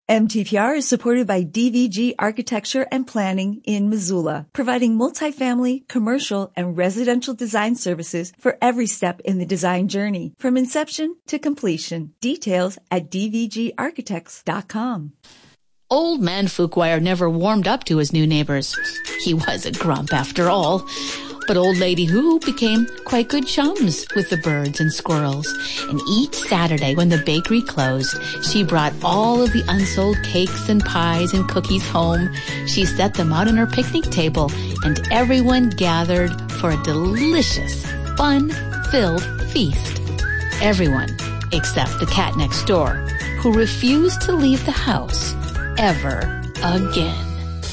MTPR is supported by DVG Architecture and Planning in Missoula, providing multifamily, commercial, and residential design services for every step in the design journey, from inception to completion. Details at dvgarchitects.com. Old man Fuquire never warmed up to his new neighbors. He was a grump after all. But Old Lady Who became quite good chums with the birds and squirrels. And each Saturday when the bakery closed, she brought all of the unsold cakes and pies and cookies home. She set them out on her picnic table, and everyone gathered for a delicious, fun-filled feast. Everyone except the cat next door, who refused to leave the house ever again.